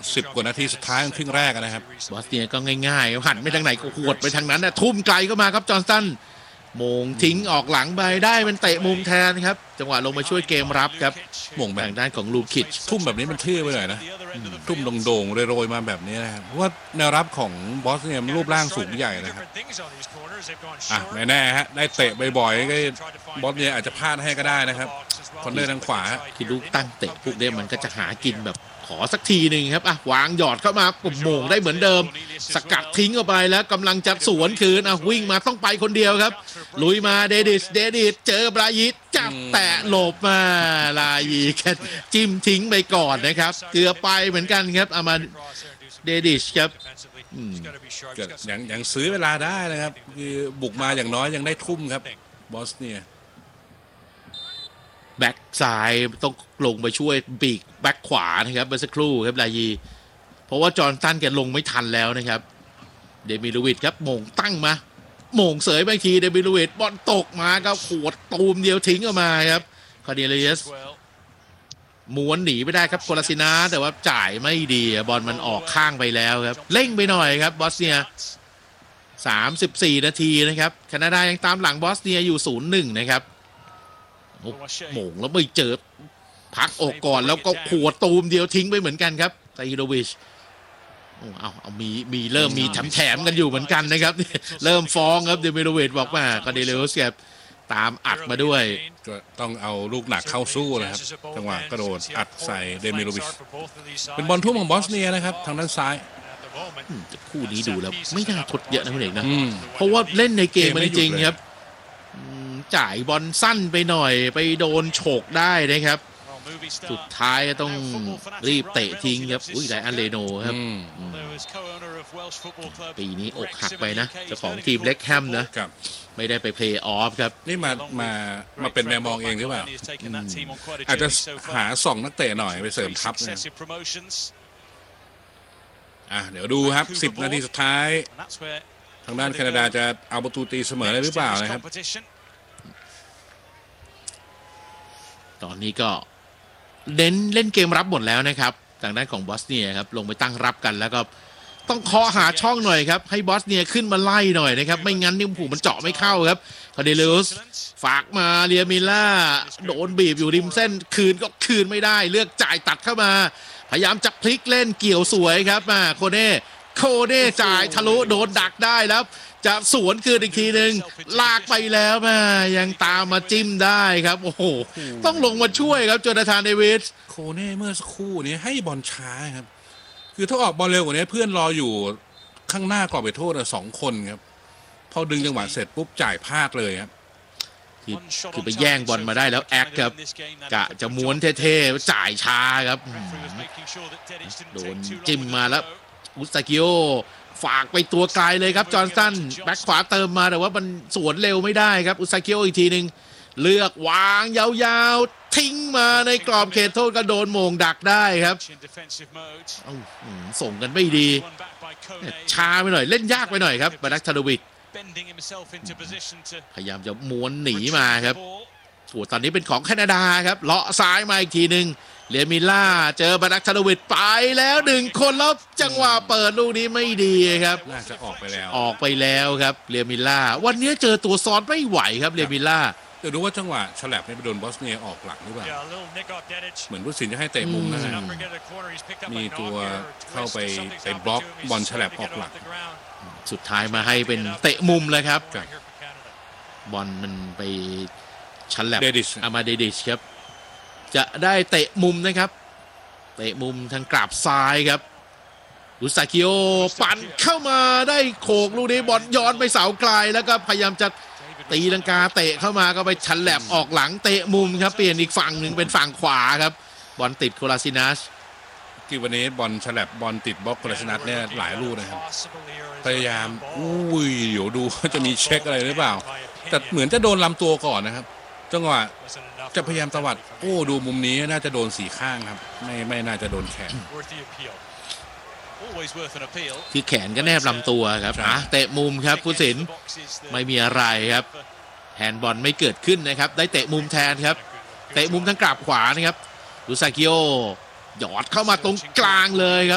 10 กว่านาทีสุดท้ายของครึ่งแรกนะครับบอสเนียก็ง่ายๆหันไปทางไหนก็หวดไปทางนั้นนะทุ่มไกลก็มาครับจอห์นสันโมงทิ้งออกหลังไปได้เป็นเตะมุมแทนครับจังหวะลงมาช่วยเกมรับครับหม่งแบบทางด้านของลูคิชทุ่มแบบนี้มันเท่ไปหน่อยนะทุ่มโด่งๆโรยๆมาแบบนี้นะครับเพราะว่าแนวรับของบอสเนียรูปร่างสูงใหญ่นะครับไม่แน่ฮะได้เตะบ่อยๆก็บอสเนียอาจจะพลาดให้ก็ได้นะครับคอนเนอร์ทางขวาคือลูกตั้งเตะพวกนี้มันก็จะหากินแบบขอสักทีหนึ่งครับวางหยอดเข้ามาปุ่มโมงได้เหมือนเดิมสกัดทิ้งออกไปแล้วกำลังจะสวนคืนวิ่งมาต้องไปคนเดียวครับลุยมาเดดิสเจอบรายิตจับแตะหลบมาลายีแค่จิ้มทิ้งไปก่อนนะครับเกือบไปเหมือนกันครับเอามาเดดิสครับยังซื้อเวลาได้นะครับคือบุกมาอย่างน้อยยังได้ทุ่มครับบอสเนียแบ็กซ้ายต้องลงไปช่วยปีกแบ็กขวานะครับเมื่อสักครู่ครับลายีเพราะว่าจอห์นสันแกลงไม่ทันแล้วนะครับเดมิโลวิชครับโมงตั้งมาโมงเสยไปทีเดมิโลวิชบอลตกมาก็ขวดตูมเดียวทิ้งออกมาครับคาเดเลียสม้วนหนีไม่ได้ครับโคลาซินาแต่ว่าจ่ายไม่ดีบอลมันออกข้างไปแล้วครับเร่งไปหน่อยครับบอสเนีย34 นาทีนะครับแคนาดายังตามหลังบอสเนียอยู่ 0-1 นะครับโมงแล้วไม่เจอพักอกก่อนแล้วก็ขวดตูมเดียวทิ้งไปเหมือนกันครับไตฮิโดวิชเอามีเริ่มมีแถมกันอยู่เหมือนกันนะครับเริ่มฟ้องครับเดมิโลวิชบอกว่าคาเดเลโอสแกตามอัดมาด้วยก็ต้องเอาลูกหนักเข้าสู้นะครับจังหวะกระโดดอัดใส่เดมิโลวิชเป็นบอลทุ่มของบอสเนียนะครับทางด้านซ้ายคู่นี้ดูแล้วไม่น่าทดเยอะนะคุณเอกนะเพราะว่าเล่นในเกมมันจริงครับจ่ายบอลสั้นไปหน่อยไปโดนโฉกได้นะครับสุดท้ายก็ต้องรีบเตะทิ้งครับไลอันเลโนครับปีนี้อกหักไปนะเจ้าของทีมเล็กแฮมนะไม่ได้ไปเพลย์ออฟครับนี่มาเป็นแมวมองเองหรือเปล่าอาจจะหา2 นักเตะหน่อยไปเสริมทัพนะเดี๋ยวดูครับ10 นาทีสุดท้ายทางด้านแคนาดาจะเอาประตูตีเสมอได้หรือเปล่านะครับตอนนี้ก็เล่นเกมรับหมดแล้วนะครับทางด้านของบอสเนียครับลงไปตั้งรับกันแล้วก็ต้องเคาะหาช่องหน่อยครับให้บอสเนียขึ้นมาไล่หน่อยนะครับไม่งั้นนี่ผูมันเจาะไม่เข้าครับคาเดเลอุสฝากมาเรียมิล่าโดนบีบอยู่ริมเส้นคืนก็คืนไม่ได้เลือกจ่ายตัดเข้ามาพยายามจะพลิกเล่นเกี่ยวสวยครับมาโคเน่จ่ายทะลุโดนดักได้แล้วจะสวนคืนอีกทีหนึ่งลากไปแล้วยังตามมาจิ้มได้ครับโอ้โหต้องลงมาช่วยครับโจนาธานเดวิสโคเน่เมื่อสักครู่นี้ให้บอลช้าครับคือถ้าออกบอลเร็วกว่านี้เพื่อนรออยู่ข้างหน้ากรอบเขตโทษ2 คนครับพอดึงจังหวะเสร็จปุ๊บจ่ายพลาดเลยครับคือไปแย่งบอลมาได้แล้วแอคครับกะจะม้วนเท่ๆจ่ายช้าครับโดนจิ้มมาแล้วอุสตากิโอฝากไปตัวไกลเลยครับจอห์นสันแบ็คขวาเติมมาแต่ว่ามันสวนเร็วไม่ได้ครับอุสตากิโออีกทีหนึ่งเลือกวางยาวๆทิ้งมาในกรอบเขตโทษก็โดนโมงดักได้ครับส่งกันไม่ดีช้าไปหน่อยเล่นยากไปหน่อยครับบารักทาโดวิชพยายามจะม้วนหนีมาครับตอนนี้เป็นของแคนาดาครับเลาะซ้ายมาอีกทีหนึ่งเลียมิล่าเจอบารักทาโดวิชไปแล้ว1 คนแล้วจังหวะเปิดลูกนี้ไม่ดีครับน่าจะออกไปแล้วครับเลียมิล่าวันนี้เจอตัวซ้อนไม่ไหวครับเลียมิล่าเดี๋ยวดูว่าจังหวะฉลับไปโดนบอสเนียออกหลังหรือเปล่าเหมือนผู้สินจะให้เตะมุมนะครับมีตัวเข้าไปบล็อกบอลฉลับออกหลังสุดท้ายมาให้เป็นเตะมุมเลยครับบอลมันไปฉลับอามาเดดิชครับจะได้เตะมุมนะครับเตะมุมทางกราบซ้ายครับอุสตากิโอปั่นเข้ามาได้โขกลูกนี้บอลย้อนไปเสาไกลแล้วก็พยายามจะตีลังกาเตะเข้ามาก็ไปฉลับออกหลังเตะมุมครับเปลี่ยนอีกฝั่งหนึ่งเป็นฝั่งขวาครับบอลติดโคลาซินัสที่วันนี้บอลฉลับบอลติดบล็อกโคลาซินัสเนี่ยหลายลูกนะครับพยายามเดี๋ยวดูว่าจะมีเช็คอะไรหรือเปล่าแต่เหมือนจะโดนลำตัวก่อนนะครับจังหวะจะพยายามตวัดดูมุมนี้น่าจะโดนสีข้างครับไม่น่าจะโดนแขนที่แขนก็แนบลำตัวครับเตะมุมครับผู้สินไม่มีอะไรครับแฮนด์บอลไม่เกิดขึ้นนะครับได้เตะมุมแทนครับเตะมุมทางกราบขวานะครับอุสตากิโอหยอดเข้ามาตรงกลางเลยครับ